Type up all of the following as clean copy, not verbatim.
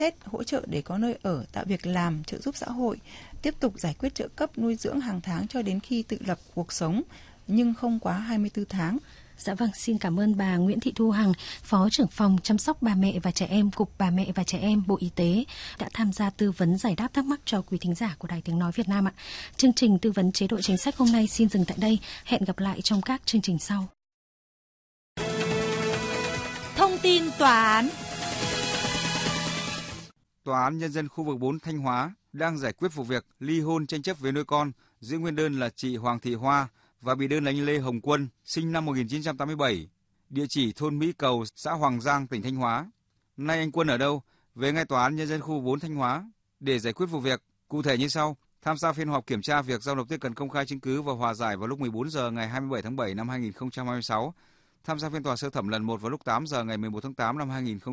xét hỗ trợ để có nơi ở, tạo việc làm, trợ giúp xã hội, tiếp tục giải quyết trợ cấp nuôi dưỡng hàng tháng cho đến khi tự lập cuộc sống, nhưng không quá 24 tháng. Dạ vâng, xin cảm ơn bà Nguyễn Thị Thu Hằng, Phó trưởng phòng chăm sóc bà mẹ và trẻ em, Cục Bà mẹ và Trẻ em, Bộ Y tế đã tham gia tư vấn giải đáp thắc mắc cho quý thính giả của Đài Tiếng Nói Việt Nam ạ. Chương trình tư vấn chế độ chính sách hôm nay xin dừng tại đây. Hẹn gặp lại trong các chương trình sau. Thông tin tòa án. Tòa án Nhân dân khu vực 4 Thanh Hóa đang giải quyết vụ việc ly hôn tranh chấp về nuôi con, giữ nguyên đơn là chị Hoàng Thị Hoa và bị đơn là anh Lê Hồng Quân, sinh năm 1987, địa chỉ thôn Mỹ Cầu, xã Hoàng Giang, tỉnh Thanh Hóa. Nay anh Quân ở đâu? Về ngay Tòa án Nhân dân khu vực 4 Thanh Hóa để giải quyết vụ việc. Cụ thể như sau: tham gia phiên họp kiểm tra việc giao nộp tiếp cận công khai chứng cứ và hòa giải vào lúc 14 giờ ngày 27 tháng 7 năm 2026. Tham gia phiên tòa sơ thẩm lần 1 vào lúc 8 giờ ngày 11 tháng 8 năm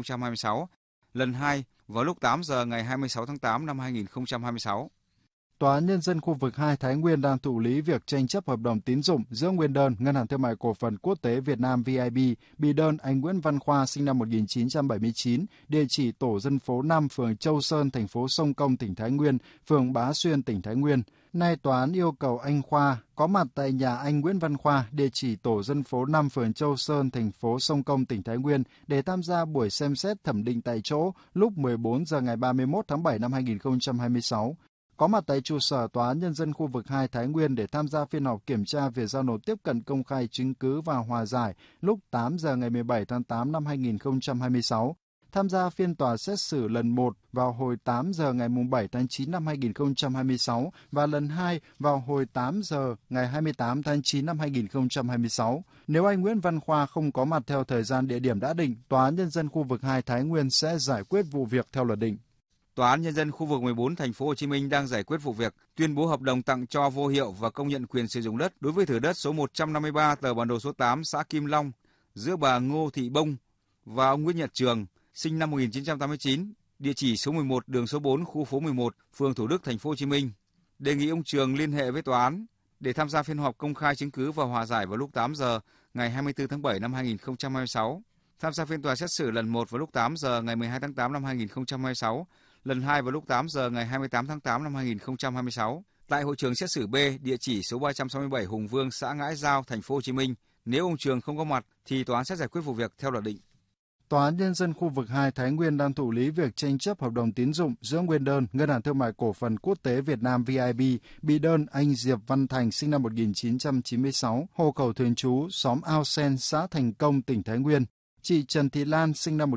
2026. Lần 2 vào lúc 8 giờ ngày 26 tháng 8 năm 2026. Tòa án Nhân dân khu vực 2 Thái Nguyên đang thụ lý việc tranh chấp hợp đồng tín dụng giữa nguyên đơn Ngân hàng Thương mại Cổ phần Quốc tế Việt Nam VIB, bị đơn anh Nguyễn Văn Khoa sinh năm 1979, địa chỉ tổ dân phố 5, phường Châu Sơn, thành phố Sông Công, tỉnh Thái Nguyên, phường Bá Xuyên, tỉnh Thái Nguyên. Nay tòa án yêu cầu anh Khoa có mặt tại nhà anh Nguyễn Văn Khoa, địa chỉ tổ dân phố 5, phường Châu Sơn, thành phố Sông Công, tỉnh Thái Nguyên để tham gia buổi xem xét thẩm định tại chỗ lúc 14 giờ ngày 31 tháng 7 năm 2026. Có mặt tại trụ sở Tòa án Nhân dân khu vực 2 Thái Nguyên để tham gia phiên họp kiểm tra về giao nộp tiếp cận công khai chứng cứ và hòa giải lúc 8 giờ ngày 17 tháng 8 năm 2026. Tham gia phiên tòa xét xử lần 1 vào hồi 8 giờ ngày 7 tháng 9 năm 2026 và lần 2 vào hồi 8 giờ ngày 28 tháng 9 năm 2026. Nếu anh Nguyễn Văn Khoa không có mặt theo thời gian địa điểm đã định, Tòa án Nhân dân khu vực 2 Thái Nguyên sẽ giải quyết vụ việc theo luật định. Tòa án Nhân dân khu vực 14 thành phố Hồ Chí Minh đang giải quyết vụ việc tuyên bố hợp đồng tặng cho vô hiệu và công nhận quyền sử dụng đất đối với thửa đất số 153 tờ bản đồ số 8 xã Kim Long giữa bà Ngô Thị Bông và ông Nguyễn Nhật Trường, sinh năm 1989, địa chỉ số 11 đường số 4 khu phố 11, phường Thủ Đức, thành phố Hồ Chí Minh. Đề nghị ông Trường liên hệ với tòa án để tham gia phiên họp công khai chứng cứ và hòa giải vào lúc 8 giờ ngày 24 tháng 7 năm 2026. Tham gia phiên tòa xét xử lần 1 vào lúc 8 giờ ngày 12 tháng 8 năm 2026. Lần 2 vào lúc 8 giờ ngày 28 tháng 8 năm 2026 tại hội trường xét xử B, địa chỉ số 367 Hùng Vương, xã Ngãi Giao, thành phố Hồ Chí Minh. Nếu ông Trường không có mặt thì tòa án sẽ giải quyết vụ việc theo luật định. Tòa án Nhân dân khu vực 2 Thái Nguyên đang thụ lý việc tranh chấp hợp đồng tín dụng giữa nguyên đơn Ngân hàng Thương mại Cổ phần Quốc tế Việt Nam VIB, bị đơn anh Diệp Văn Thành sinh năm 1996, hộ khẩu thường trú xóm Ao Sen, xã Thành Công, tỉnh Thái Nguyên. Chị Trần Thị Lan sinh năm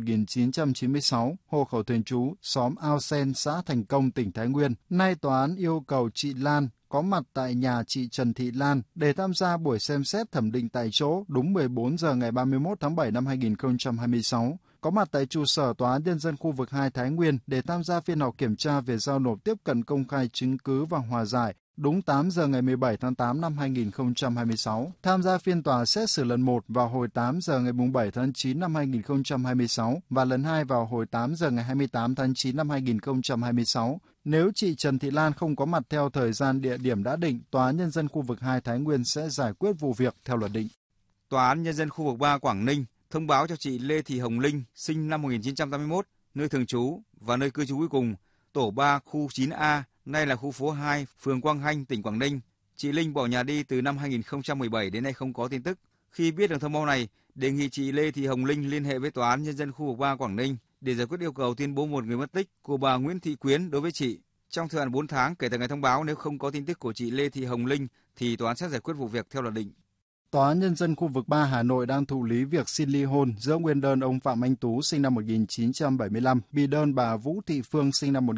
1996, hộ khẩu thường trú xóm Ao Sen, xã Thành Công, tỉnh Thái Nguyên. Nay tòa án yêu cầu chị Lan có mặt tại nhà chị Trần Thị Lan để tham gia buổi xem xét thẩm định tại chỗ đúng 14 giờ ngày 31 tháng 7 năm 2026. Có mặt tại trụ sở Tòa án Nhân dân khu vực 2 Thái Nguyên để tham gia phiên họp kiểm tra về giao nộp tiếp cận công khai chứng cứ và hòa giải đúng 8 giờ ngày 17 tháng 8 năm 2026. Tham gia phiên tòa xét xử lần 1 vào hồi 8 giờ ngày 7 tháng 9 năm 2026 và lần 2 vào hồi 8 giờ ngày 28 tháng 9 năm 2026. Nếu chị Trần Thị Lan không có mặt theo thời gian địa điểm đã định, Tòa án Nhân dân khu vực 2 Thái Nguyên sẽ giải quyết vụ việc theo luật định. Tòa án Nhân dân khu vực 3 Quảng Ninh thông báo cho chị Lê Thị Hồng Linh, sinh năm 1981, nơi thường trú và nơi cư trú cuối cùng, tổ 3 khu 9A, nay là khu phố 2, phường Quang Hanh, tỉnh Quảng Ninh. Chị Linh bỏ nhà đi từ năm 2017 đến nay không có tin tức. Khi biết được thông báo này, đề nghị chị Lê Thị Hồng Linh liên hệ với Tòa án Nhân dân khu vực 3 Quảng Ninh để giải quyết yêu cầu tuyên bố một người mất tích của bà Nguyễn Thị Quyến đối với chị. Trong thời hạn 4 tháng kể từ ngày thông báo, nếu không có tin tức của chị Lê Thị Hồng Linh thì tòa án sẽ giải quyết vụ việc theo luật định. Tòa án Nhân dân khu vực 3 Hà Nội đang thụ lý việc xin ly hôn giữa nguyên đơn ông Phạm Anh Tú sinh năm 1975, bị đơn bà Vũ Thị Phương sinh năm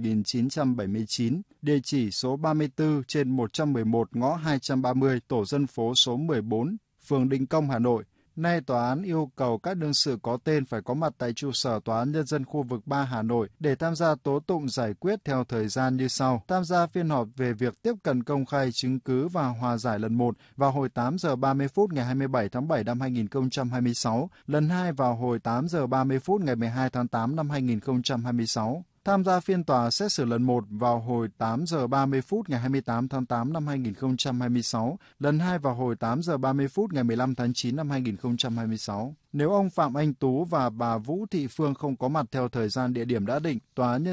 1979, địa chỉ số 34 trên 111 ngõ 230, tổ dân phố số 14, phường Định Công, Hà Nội. Nay tòa án yêu cầu các đương sự có tên phải có mặt tại trụ sở Tòa án Nhân dân khu vực 3 Hà Nội để tham gia tố tụng giải quyết theo thời gian như sau. Tham gia phiên họp về việc tiếp cận công khai chứng cứ và hòa giải lần 1 vào hồi 8 giờ 30 phút ngày 27 tháng 7 năm 2026, lần 2 vào hồi 8 giờ 30 phút ngày 12 tháng 8 năm 2026. tham gia phiên tòa xét xử lần 1 vào hồi 8 giờ 30 phút ngày 28 tháng 8 năm 2026, lần 2 vào hồi 8 giờ 30 phút ngày 15 tháng 9 năm 2026. Nếu ông Phạm Anh Tú và bà Vũ Thị Phương không có mặt theo thời gian địa điểm đã định, Tòa án Nhân